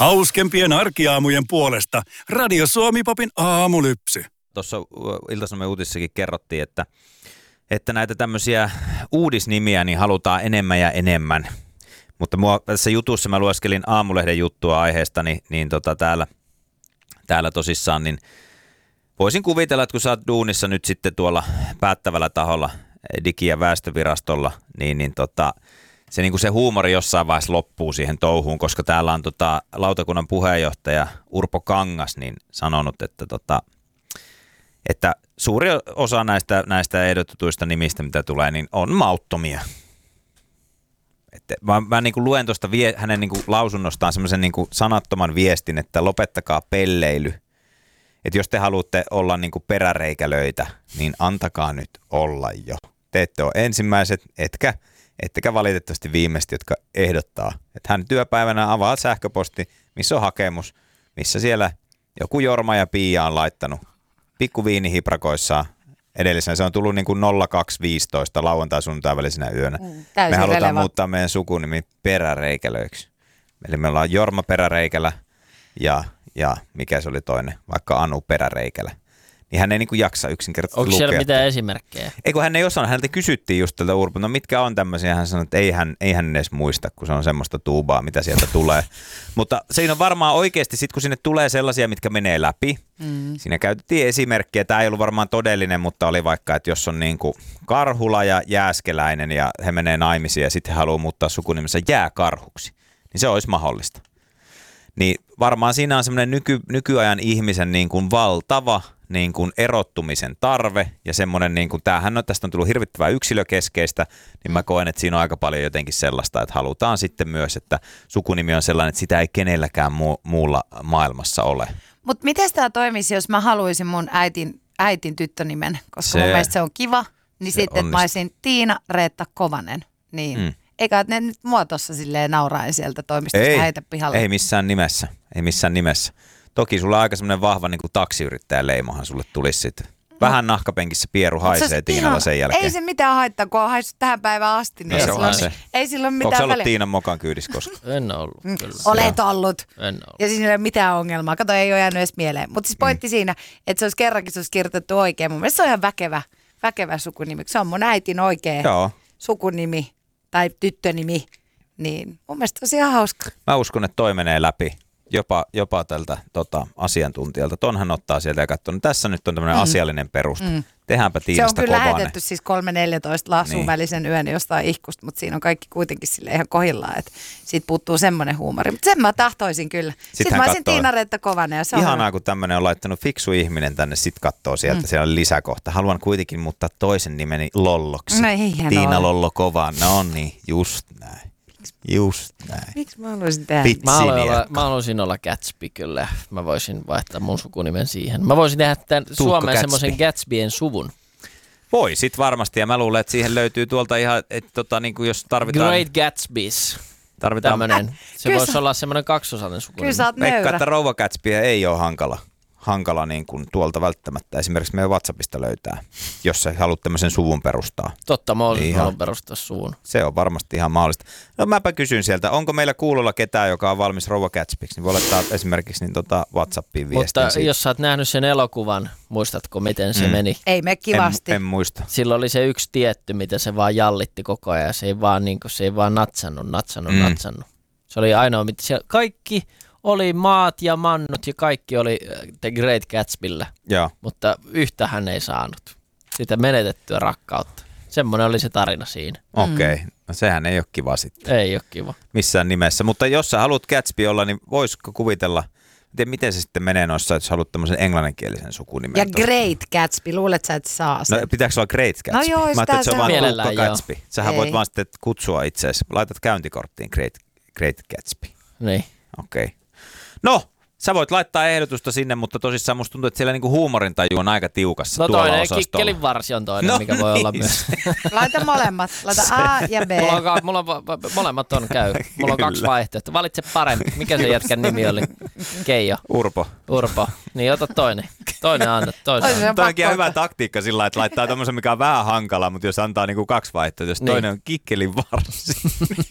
Hauskempien arkiaamujen puolesta Radio Suomi-popin aamulypsy. Tuossa Ilta-Sanomien uutisissakin kerrottiin, että näitä tämmöisiä uudisnimiä niin halutaan enemmän ja enemmän. Mutta tässä jutussa mä lueskelin Aamulehden juttua aiheesta, niin täällä tosissaan, niin voisin kuvitella, että kun sä oot duunissa nyt sitten tuolla päättävällä taholla Digi- ja väestövirastolla, niin se, niin kuin se huumori jossain vaiheessa loppuu siihen touhuun, koska täällä on lautakunnan puheenjohtaja Urpo Kangas niin sanonut, että suuri osa näistä ehdotetuista nimistä, mitä tulee, niin on mauttomia. Mä niin kuin luen tuosta hänen niin kuin lausunnostaan semmoisen niin kuin sanattoman viestin, että lopettakaa pelleily. Että jos te haluatte olla niin kuin peräreikälöitä, niin antakaa nyt olla jo. Te ette ole ensimmäiset, ettekä valitettavasti viimeiset, jotka ehdottaa. Että hän työpäivänä avaa sähköposti, missä on hakemus, missä siellä joku Jorma ja Pia on laittanut pikkuviinihiprakoissaan. Edellisenä se on tullut niin kuin 0215 lauantai-sunnuntai välisenä yönä. Me halutaan muuttaa meidän sukunimi peräreikälöiksi. Eli me ollaan Jorma Peräreikälä ja mikä se oli toinen, vaikka Anu Peräreikälä. Niin hän ei niin kuin jaksa yksinkertaisesti lukea. Onko siellä mitään esimerkkejä? Ei kun hän ei osannut. Häneltä kysyttiin just tältä Urpo, no mitkä on tämmöisiä. Hän sanoi, että ei hän edes muista, kun se on semmoista tuubaa, mitä sieltä tulee. Mutta siinä on varmaan oikeasti, sit kun sinne tulee sellaisia, mitkä menee läpi. Siinä käytettiin esimerkkiä. Tämä ei ollut varmaan todellinen, mutta oli vaikka, että jos on niin kuin Karhula ja Jääskeläinen ja he menee naimisiin ja sitten he haluaa muuttaa sukunimensä Jääkarhuksi, niin se olisi mahdollista. Niin varmaan siinä on semmoinen nykyajan ihmisen niin kuin valtava niin kuin erottumisen tarve ja semmoinen, niin kuin, tästä on tullut hirvittävää yksilökeskeistä, niin mä koen, että siinä on aika paljon jotenkin sellaista, että halutaan sitten myös, että sukunimi on sellainen, että sitä ei kenelläkään muulla maailmassa ole. Mutta miten tämä toimisi, jos mä haluaisin mun äitin tyttönimen, koska mun mielestä se on kiva, niin sitten että mä olisin Tiina Reetta Kovanen, niin eikä ne nyt muotossa silleen nauraen sieltä toimistosta heitä pihalle. Ei missään nimessä. Toki sulla on aika semmoinen vahva niin kuin taksiyrittäjän leimahan sulle tulisi sitten. Vähän nahkapenkissä pieru haisee Tiinalla sen jälkeen. Ei se mitään haittaa, kun on haissut tähän päivään asti. Niin ei sillä ole mitään väliä. Onko sä ollut Tiinan mokan kyydissä koskaan? En ollut. Kyllä. Olet ollut. En ollut. Ja siinä ei ole mitään ongelmaa. Kato, ei ole jäänyt edes mieleen. Mutta siis pointti siinä, että se olisi kerrankin kirjoitettu oikein. Mun mielestä se on ihan väkevä sukunimi. Se on mun äitin oikea sukunimi tai tyttönimi. Niin mun mielestä se on ihan hauska. Mä uskon, että toi menee läpi. Jopa tältä asiantuntijalta. Tonhan ottaa sieltä ja katsoo, no tässä nyt on tämmöinen asiallinen perusta. Tehdäänpä Tiinasta Kovanen. Se on kyllä Kovanen. lähetetty siis 3.14 laasuun välisen yön jostain ihkusta, mutta siinä on kaikki kuitenkin sille ihan kohillaan, että siitä puuttuu semmoinen huumori. Mutta sen mä tahtoisin kyllä. Sitten mä olisin Tiina Reetta Kovanen. Ja se ihanaa, kun tämmöinen on laittanut fiksu ihminen tänne, sit katsoo sieltä, siellä on lisäkohta. Haluan kuitenkin muuttaa toisen nimeni Lolloksi. No eihän Tiina Lollo Kovan, no niin, just näin. Just näin. Miksi mä haluaisin tehdä? Mä haluaisin olla Gatsby kyllä. Mä voisin vaihtaa mun sukunimen siihen. Mä voisin tehdä tämän Suomeen semmoisen Gatsbyen suvun. Voisit varmasti ja mä luulen, että siihen löytyy tuolta ihan, että niin kuin jos tarvitaan... Great Gatsbys. Tarvitaan tämmönen. Se voisi olla semmoinen kaksosainen sukunimi. Kyllä sä oot nöyrä. Veikka, että rouva Gatsby ei ole hankala niin kuin tuolta välttämättä. Esimerkiksi meidän WhatsAppista löytää, jos sä haluat tämmöisen suvun perustaa. Totta, mä haluan perustaa suvun. Se on varmasti ihan mahdollista. No mäpä kysyn sieltä, onko meillä kuulolla ketään, joka on valmis rouva Gatsbyksi, niin voi laittaa esimerkiksi niin WhatsAppiin viestin. Mutta jos sä oot nähnyt sen elokuvan, muistatko miten se meni? Ei me kivasti. En muista. Silloin oli se yksi tietty, mitä se vaan jallitti koko ajan. Se ei vaan natsannut. Se oli ainoa, mitä siellä kaikki... Oli maat ja mannut ja kaikki oli The Great Gatsbyllä, mutta yhtä hän ei saanut. Sitä menetettyä rakkautta. Semmoinen oli se tarina siinä. Okei. No sehän ei ole kiva sitten. Ei ole kiva. Missään nimessä. Mutta jos sä haluat Gatsby olla, niin voisiko kuvitella, miten se sitten menee noissa, jos haluat tämmöisen englanninkielisen sukunimen. Ja Great Gatsby, luulet sä, että saa sen? No pitääkö olla Great Gatsby? No joo, mä ajattelin, että se on vaan mielellään, Gatsby. Sähän voit vaan sitten kutsua itseäsi. Laitat käyntikorttiin Great Gatsby. Niin. Okei. No, sä voit laittaa ehdotusta sinne, mutta tosissaan musta tuntuu, että siellä niinku huumorintaju on aika tiukassa tuolla toinen osastolla. Kikkelin varsi on toinen, mikä voi olla myös. Laita molemmat. Laita A ja B. Molemmat on käy. Mulla on kaksi vaihtoehtoa. Valitse parempi. Mikä se jätkän nimi oli? Keijo. Urpo. Niin ota toinen. Toinen anna. Toinenkin on hyvä taktiikka sillä, että laittaa tommosen, mikä on vähän hankala, mutta jos antaa niinku kaksi vaihtoehtoa, jos toinen on Kikkelin varsi.